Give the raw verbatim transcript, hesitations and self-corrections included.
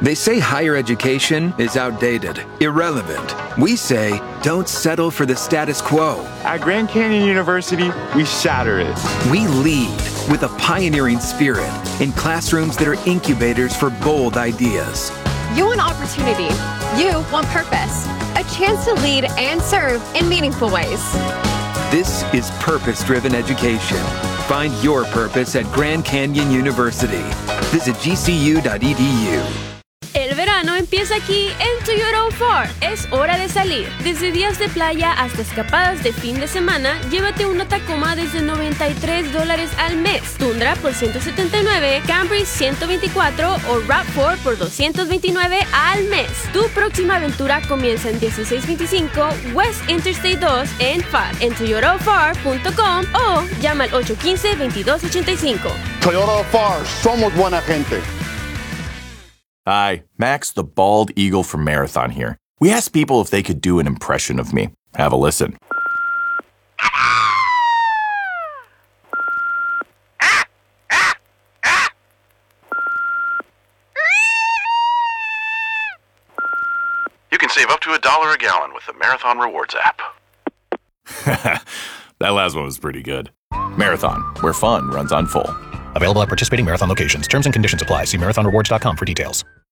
They say higher education is outdated, irrelevant. We say, don't settle for the status quo. At Grand Canyon University, we shatter it. We lead with a pioneering spirit in classrooms that are incubators for bold ideas. You want opportunity. You want purpose. A chance to lead and serve in meaningful ways. This is purpose-driven education. Find your purpose at Grand Canyon University. Visit g c u dot e d u. El verano empieza aquí en Toyota Far. Es hora de salir. Desde días de playa hasta escapadas de fin de semana, llévate una Tacoma desde noventa y tres dólares al mes, Tundra por ciento setenta y nueve, Camry ciento veinticuatro o RAV cuatro por doscientos veintinueve al mes. Tu próxima aventura comienza en dieciséis veinticinco West Interstate dos en F A R, en toyota far punto com o llama al ocho uno cinco, veintidós ochenta y cinco. Toyota F A R, somos buena gente. Hi, Max the Bald Eagle from Marathon here. We asked people if they could do an impression of me. Have a listen. You can save up to a dollar a gallon with the Marathon Rewards app. That last one was pretty good. Marathon, where fun runs on full. Available at participating Marathon locations. Terms and conditions apply. See marathon rewards dot com for details.